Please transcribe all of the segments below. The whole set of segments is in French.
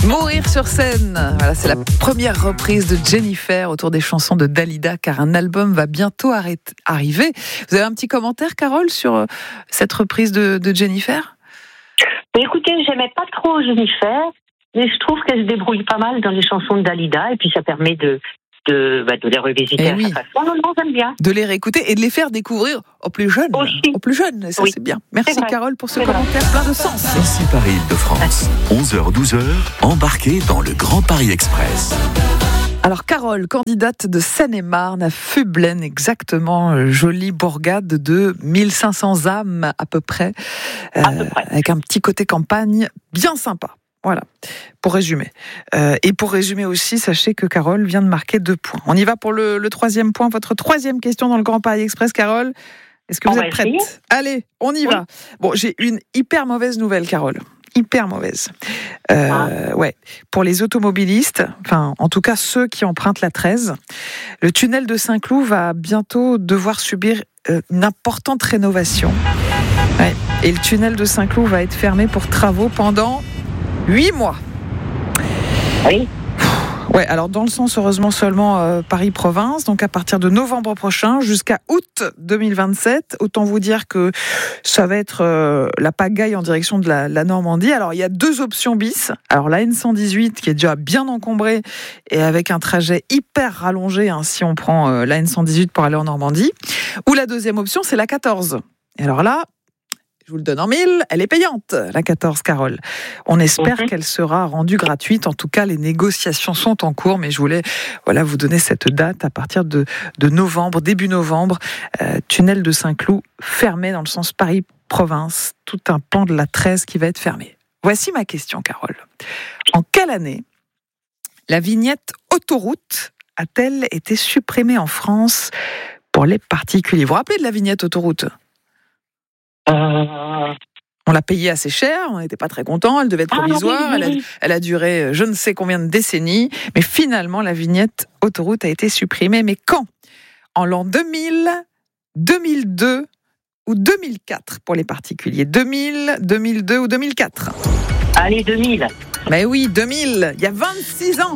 Mourir sur scène, voilà, c'est la première reprise de Jennifer autour des chansons de Dalida, car un album va bientôt arriver. Vous avez un petit commentaire, Carole, sur cette reprise de Jennifer ? Écoutez, j'aimais pas trop Jennifer, mais je trouve qu'elle se débrouille pas mal dans les chansons de Dalida, et puis ça permet de les revisiter à sa façon. Non, j'aime bien. De les réécouter et de les faire découvrir aux plus jeunes. Aussi. Aux plus jeunes, ça c'est bien. Merci Carole pour ce commentaire plein de sens. Ici Paris-Île-de-France, 11h-12h, embarquez dans le Grand Paris Express. Alors Carole, candidate de Seine-et-Marne à Fublaine, exactement, jolie bourgade de 1500 âmes à peu près, avec un petit côté campagne bien sympa. Voilà, pour résumer. Et pour résumer aussi, sachez que Carole vient de marquer 2 points. On y va pour le troisième point, votre troisième question dans le Grand Paris Express, Carole. Est-ce que vous êtes prête ? Allez, on y va. Bon, j'ai une hyper mauvaise nouvelle, Carole. Hyper mauvaise. Ouais, pour les automobilistes, enfin, en tout cas ceux qui empruntent la 13, le tunnel de Saint-Cloud va bientôt devoir subir une importante rénovation. Ouais. Et le tunnel de Saint-Cloud va être fermé pour travaux pendant 8 mois. Oui. Ouais, alors dans le sens, heureusement, seulement Paris-Province, donc à partir de novembre prochain jusqu'à août 2027. Autant vous dire que ça va être la pagaille en direction de la Normandie. Alors il y a 2 options bis. Alors la N118 qui est déjà bien encombrée et avec un trajet hyper rallongé si on prend la N118 pour aller en Normandie. Ou la deuxième option, c'est la 14. Et alors là, je vous le donne en 1000, elle est payante, la 14, Carole. On espère qu'elle sera rendue gratuite. En tout cas, les négociations sont en cours, mais je voulais vous donner cette date à partir de novembre, début novembre. Tunnel de Saint-Cloud fermé dans le sens Paris-Province. Tout un pan de la 13 qui va être fermé. Voici ma question, Carole. En quelle année la vignette autoroute a-t-elle été supprimée en France pour les particuliers ? Vous vous rappelez de la vignette autoroute ? On l'a payée assez cher, on n'était pas très contents, elle devait être provisoire, elle a duré je ne sais combien de décennies, mais finalement la vignette autoroute a été supprimée. Mais quand ? En l'an 2000, 2002 ou 2004 pour les particuliers ? 2000, 2002 ou 2004 ? Allez, 2000. Mais oui, 2000, il y a 26 ans.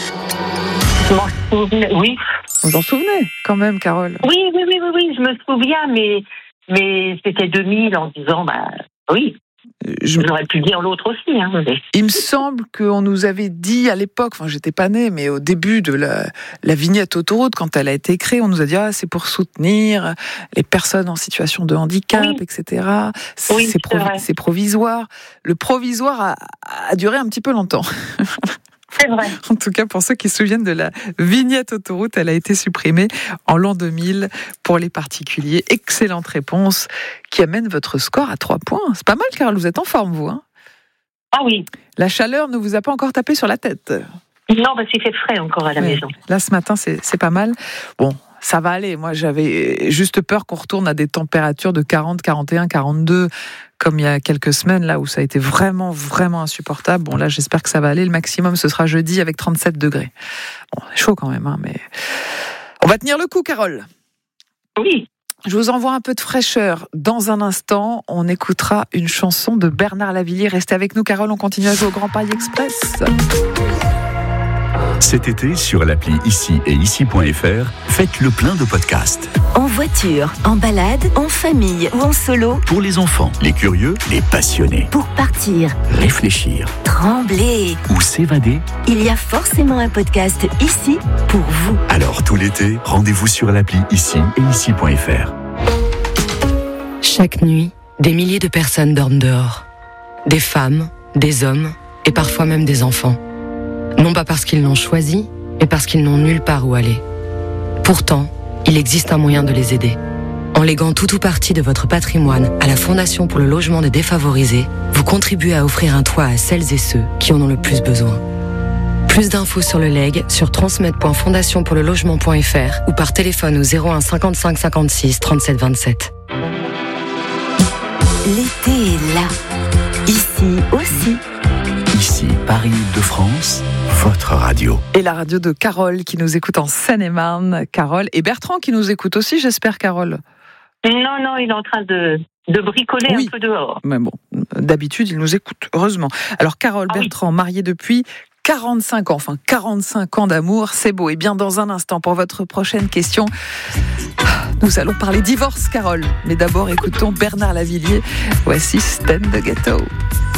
Oui. Vous en souvenez quand même, Carole ? Oui, je me souviens, mais c'était 2000 en disant, oui, j'aurais pu dire l'autre aussi. Il me semble qu'on nous avait dit à l'époque, j'étais pas née, mais au début de la vignette autoroute, quand elle a été créée, on nous a dit c'est pour soutenir les personnes en situation de handicap, etc. C'est provisoire. Le provisoire a duré un petit peu longtemps. C'est vrai. En tout cas, pour ceux qui se souviennent de la vignette autoroute, elle a été supprimée en l'an 2000 pour les particuliers. Excellente réponse qui amène votre score à 3 points. C'est pas mal, Carole, vous êtes en forme, vous. Ah oui. La chaleur ne vous a pas encore tapé sur la tête ? Non, il fait frais encore à la maison. Là, ce matin, c'est pas mal. Bon, ça va aller. Moi, j'avais juste peur qu'on retourne à des températures de 40, 41, 42, comme il y a quelques semaines, là où ça a été vraiment, vraiment insupportable. Bon, là, j'espère que ça va aller. Le maximum, ce sera jeudi avec 37 degrés. Bon, c'est chaud quand même, mais on va tenir le coup, Carole. Oui. Je vous envoie un peu de fraîcheur. Dans un instant, on écoutera une chanson de Bernard Lavilliers. Restez avec nous, Carole, on continue à jouer au Grand Paris Express. Cet été, sur l'appli Ici et Ici.fr, faites le plein de podcasts. En voiture, en balade, en famille ou en solo. Pour les enfants, les curieux, les passionnés. Pour partir, réfléchir, trembler ou s'évader. Il y a forcément un podcast ici pour vous. Alors tout l'été, rendez-vous sur l'appli Ici et Ici.fr. Chaque nuit, des milliers de personnes dorment dehors. Des femmes, des hommes et parfois même des enfants. Non pas parce qu'ils l'ont choisi, mais parce qu'ils n'ont nulle part où aller. Pourtant, il existe un moyen de les aider. En léguant tout ou partie de votre patrimoine à la Fondation pour le logement des défavorisés, vous contribuez à offrir un toit à celles et ceux qui en ont le plus besoin. Plus d'infos sur le legs sur transmettre.fondationpourlelogement.fr ou par téléphone au 01 55 56 37 27. L'été est là. Ici aussi. Ici, Paris-Île-de-France, votre radio. Et la radio de Carole qui nous écoute en Seine-et-Marne. Carole et Bertrand qui nous écoute aussi, j'espère, Carole. Non, il est en train de de bricoler un peu dehors. Mais bon, d'habitude, il nous écoute, heureusement. Alors, Carole Bertrand, mariée depuis 45 ans, enfin 45 ans d'amour, c'est beau. Et bien, dans un instant, pour votre prochaine question, nous allons parler divorce, Carole. Mais d'abord, écoutons Bernard Lavilliers. Voici Stand the Ghetto.